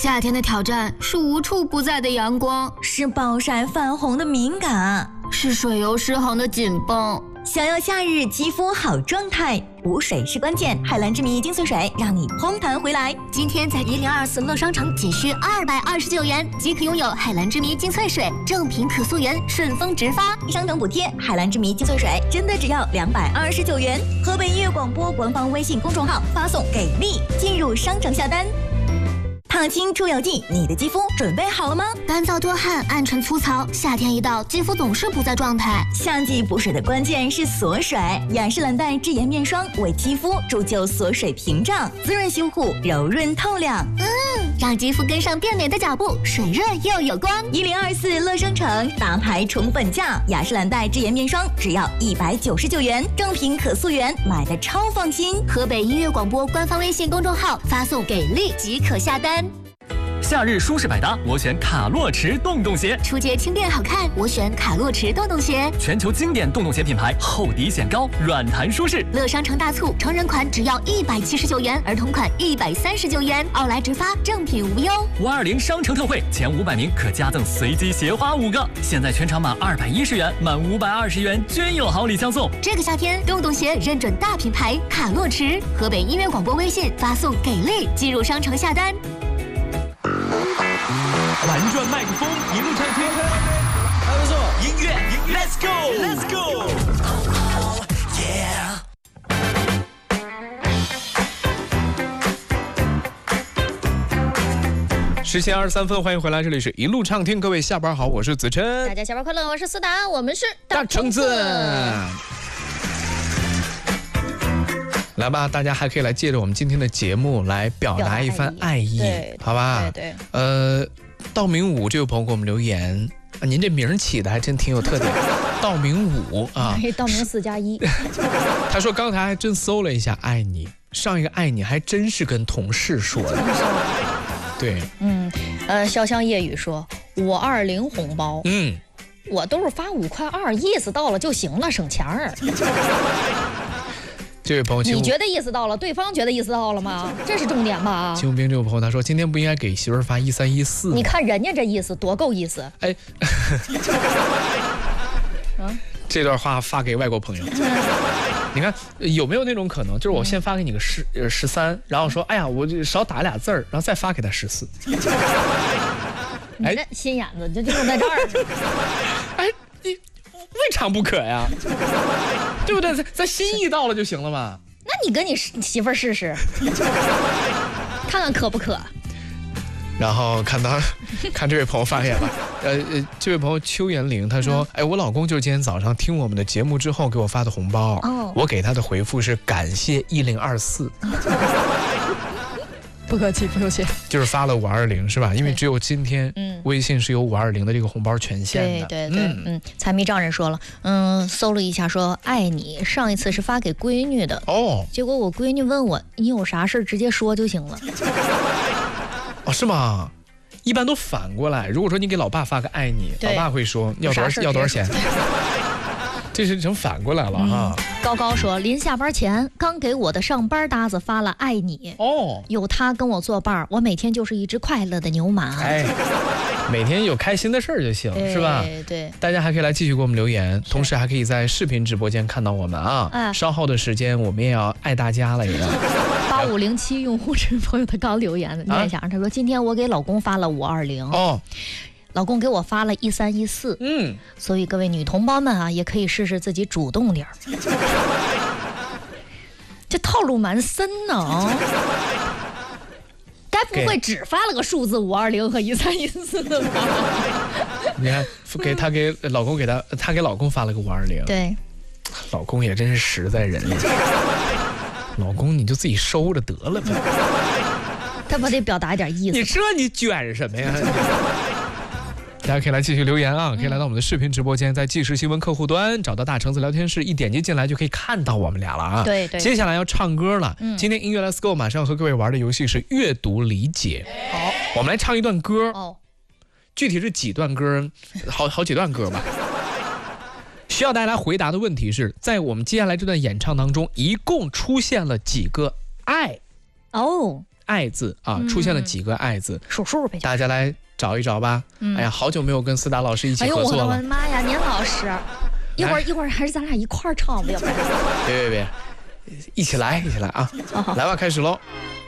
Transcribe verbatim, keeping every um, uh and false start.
夏天的挑战是无处不在的阳光， 是暴晒泛红的敏感， 是水油失衡的紧绷。 想要夏日肌肤好状态，补水是关键。海蓝之谜精粹水让你嘭弹回来。 今天在一零二四乐商城仅需二百二十九元即可拥有海蓝之谜精粹水，正品可溯源，顺丰直发， 商城补贴。海蓝之谜精粹水真的只要两百二十九元。河北音乐广播官方微信公众号发送给力，进入商城下单。烫青出油剂，你的肌肤准备好了吗？ 干燥多汗、暗沉粗糙，夏天一到，肌肤总是不在状态。 夏季补水的关键是锁水，雅诗兰黛智妍面霜为肌肤铸就锁水屏障，滋润修护，柔润透亮。 嗯，让肌肤跟上变美的脚步，水润又有光。 一零二四乐商城大牌宠粉价，雅诗兰黛智妍面霜只要一百九十九元，正品可溯源，买的超放心。 河北音乐广播官方微信公众号发送给力即可下单。 夏日舒适百搭，我选卡洛驰洞洞鞋。 出街轻便好看，我选卡洛驰洞洞鞋。 全球经典洞洞鞋品牌，厚底显高，软弹舒适。 乐商城大促，成人款只要一百七十九元，儿童款一百三十九元，奥莱直发，正品无忧。 五二零商城特惠，前五百名可加赠随机鞋花五个。现在全场满二百一十元，满五百二十元均有好礼相送。 这个夏天，洞洞鞋认准大品牌卡洛驰。河北音乐广播微信发送给力，进入商城下单。 玩转麦克风，一路畅听，还不错。音乐，Let's go，Let's go，Yeah。十点二十三分，欢迎回来，这里是一路畅听，各位下班好，我是子琛。 大家下班快乐，我是思达，我们是大橙子。来吧，大家还可以来借着我们今天的节目来表达一番爱意，好吧？ 对对。 呃，道明武这位朋友给我们留言，啊、您这名起的还真挺有特点，道明武啊， 道明四加一。 他说刚才还真搜了一下爱你，上一个爱你还真是跟同事说的。对， 嗯，呃，潇湘夜雨说五二零红包， 嗯， 我都是发五块二，意思到了就行了，省钱儿。 这位朋友， 你觉得意思到了，对方觉得意思到了吗？这是重点吧？ 秦武兵这位朋友他说，今天不应该给媳妇儿发一三一四。 你看人家这意思多够意思。 哎，啊，这段话发给外国朋友。你看有没有那种可能，就是我先发给你个十呃十三，然后说，哎呀，我就少打俩字儿，然后再发给他十四。 你这心眼子就就用在这儿。 哎，你未尝不可呀，对不对？咱咱心意到了就行了嘛。 那你跟你媳妇儿试试，看看可不可。 然后看到看这位朋友发言了，呃呃，这位朋友邱延玲他说，哎，我老公就是今天早上听我们的节目之后给我发的红包，哦、我给他的回复是感谢一零二四。 不客气，不客气， 就是发了五二零是吧？因为只有今天，嗯，微信是有五二零的这个红包权限的。 对对对，嗯嗯。财迷丈人说了，嗯，搜了一下说爱你，上一次是发给闺女的哦，结果我闺女问我，你有啥事直接说就行了。 哦，是吗？一般都反过来，如果说你给老爸发个爱你，老爸会说要多少要多少钱。这是成反过来了哈、嗯。 高高说，临下班前刚给我的上班搭子发了爱你哦，有他跟我作伴，我每天就是一只快乐的牛马。哎， 每天有开心的事儿就行，是吧？ 对对。 大家还可以来继续给我们留言，同时还可以在视频直播间看到我们啊。啊稍后的时间我们也要爱大家了，也要。 八五零七用户这朋友他刚留言念一下，他说今天我给老公发了五二零哦。老公给我发了一三一四，嗯，所以各位女同胞们啊，也可以试试自己主动点儿。这套路蛮深呢、哦，该不会只发了个数字五二零和一三一四的吧？ 你看，给他给老公给他，他给老公发了个五二零， 对， 老公也真是实在人。老公你就自己收着得了呗， 他不得表达一点意思？ 你这你卷什么呀？大家可以来继续留言啊，可以来到我们的视频直播间，在即时新闻客户端找到大橙子聊天室，一点击进来就可以看到我们俩了啊。 对对。 接下来要唱歌了，嗯、今天音乐 Let's Go 马上和各位玩的游戏是阅读理解。好，我们来唱一段歌。哦。具体是几段歌？好好几段歌吧。需要大家来回答的问题是在我们接下来这段演唱当中，一共出现了几个爱？ 哦。 爱字啊，出现了几个爱字， 数数呗， 大家来找一找吧。哎呀，好久没有跟思达老师一起合作了。 哎呦我的妈呀，年老师，一会儿一会儿还是咱俩一块儿唱吧，要不然。 别别别，一起来一起来啊！来吧，开始喽。